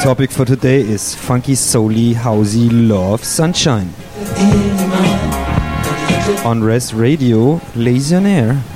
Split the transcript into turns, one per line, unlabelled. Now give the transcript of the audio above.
topic for today is funky, soul-y, housey love sunshine. On Res Radio, Lazy on Air.